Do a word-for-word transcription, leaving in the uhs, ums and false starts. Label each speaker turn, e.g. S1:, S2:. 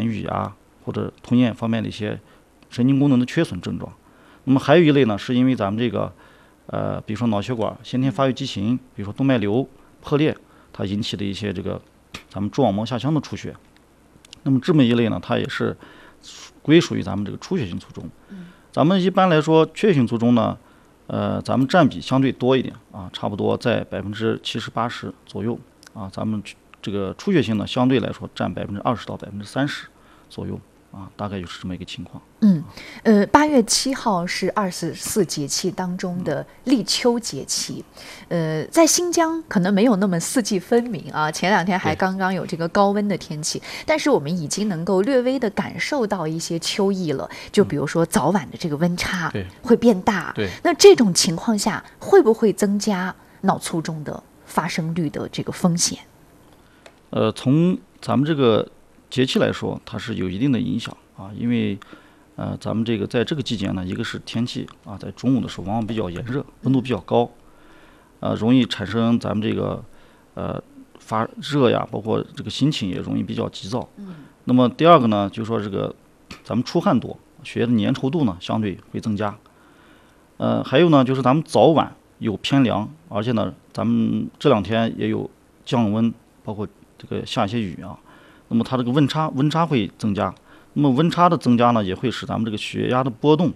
S1: 语啊或者吞咽方面的一些神经功能的缺损症状。那么还有一类呢，是因为咱们这个呃，比如说脑血管先天发育畸形，比如说动脉瘤破裂，它引起的一些这个咱们蛛网膜下腔的出血。那么这么一类呢，它也是归属于咱们这个出血性卒中。咱们一般来说，缺血性卒中呢，呃，咱们占比相对多一点啊，差不多在百分之七十八十左右啊。咱们这个出血性呢，相对来说占百分之二十到百分之三十左右。啊，大概就是这么一个情况。
S2: 嗯，呃，八月七号是二十四节气当中的立秋节气，呃，在新疆可能没有那么四季分明啊。前两天还刚刚有这个高温的天气，但是我们已经能够略微的感受到一些秋意了。就比如说早晚的这个温差会变大，
S1: 对，
S2: 那这种情况下会不会增加脑卒中的发生率的这个风险？
S1: 呃，从咱们这个节气来说，它是有一定的影响啊，因为，呃，咱们这个在这个季节呢，一个是天气啊，在中午的时候往往比较炎热，温度比较高，呃，容易产生咱们这个呃发热呀，包括这个心情也容易比较急躁。嗯。那么第二个呢，就是说这个咱们出汗多，血液的粘稠度呢相对会增加。呃，还有呢，就是咱们早晚有偏凉，而且呢，咱们这两天也有降温，包括这个下一些雨啊。那么它这个温差温差会增加，那么温差的增加呢，也会使咱们这个血压的波动